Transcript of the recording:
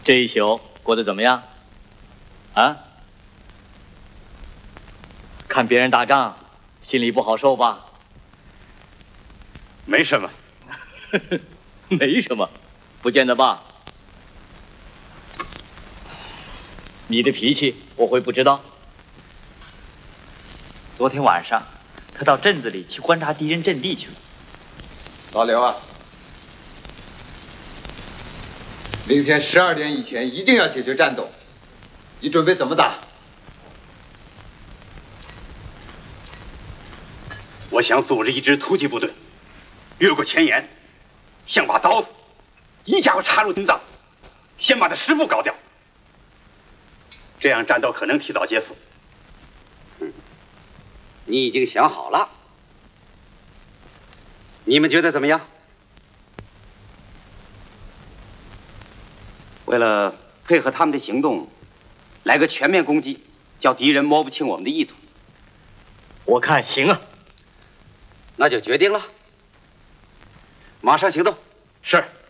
这一宿过得怎么样？啊？看别人打仗，心里不好受吧？ 没什么， 没什么，不见得吧？你的脾气我会不知道。昨天晚上，他到镇子里去观察敌人阵地去了。 老刘啊，明天12点以前一定要解决战斗。你准备怎么打？ 我想组织一支突击部队，越过前沿，像把刀子，一家伙插入心脏，先把他师部搞掉，这样战斗可能提早结束。 你已经想好了，你们觉得怎么样？为了配合他们的行动，来个全面攻击，叫敌人摸不清我们的意图。 我看行啊。 那就决定了，马上行动。 是。